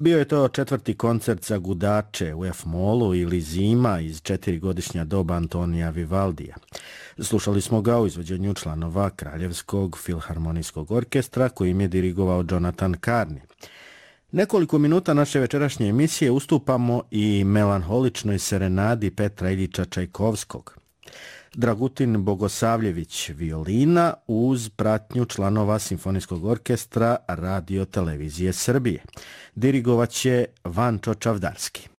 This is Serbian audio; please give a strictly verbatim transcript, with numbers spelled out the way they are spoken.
Bio je to četvrti koncert za gudače u F-molu ili Zima iz četirigodišnja doba Antonija Vivaldija. Slušali smo ga u izvođenju članova Kraljevskog filharmonijskog orkestra kojim je dirigovao Jonathan Carney. Nekoliko minuta naše večerašnje emisije ustupamo i melanholičnoj serenadi Petra Iljiča Čajkovskog. Dragutin Bogosavljević violina uz pratnju članova Simfonijskog orkestra Radio Televizije Srbije. Dirigovaće Vančo Čavdarski.